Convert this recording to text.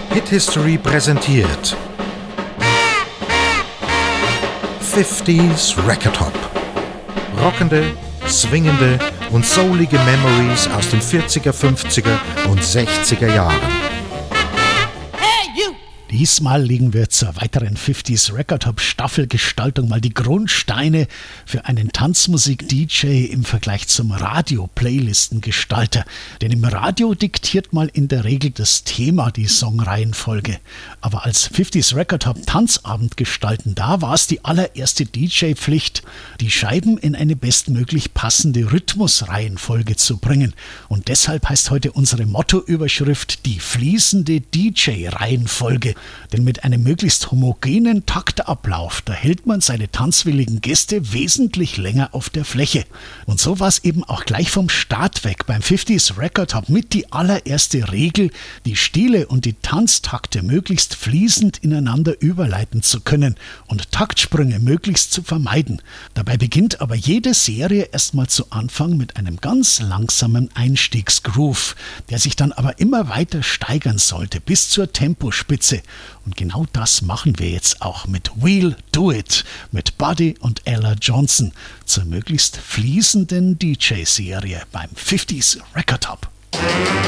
Hit History präsentiert 50s Record Hop. Rockende, swingende und soulige Memories aus den 40er, 50er und 60er Jahren. Diesmal legen wir zur weiteren 50s Record Hop Staffelgestaltung mal die Grundsteine für einen Tanzmusik-DJ im Vergleich zum Radio-Playlisten-Gestalter. Denn im Radio diktiert mal in der Regel das Thema die Songreihenfolge. Aber als 50s Record Hop Tanzabend gestalten, da war es die allererste DJ-Pflicht, die Scheiben in eine bestmöglich passende Rhythmusreihenfolge zu bringen. Und deshalb heißt heute unsere Mottoüberschrift die fließende DJ-Reihenfolge. Denn mit einem möglichst homogenen Taktablauf, da hält man seine tanzwilligen Gäste wesentlich länger auf der Fläche. Und so war es eben auch gleich vom Start weg beim 50s Record Hop mit die allererste Regel, die Stile und die Tanztakte möglichst fließend ineinander überleiten zu können und Taktsprünge möglichst zu vermeiden. Dabei beginnt aber jede Serie erstmal zu Anfang mit einem ganz langsamen Einstiegsgroove, der sich dann aber immer weiter steigern sollte bis zur Tempospitze. Und genau das machen wir jetzt auch mit We'll Do It mit Buddy und Ella Johnson zur möglichst fließenden DJ-Serie beim 50s Record Hop.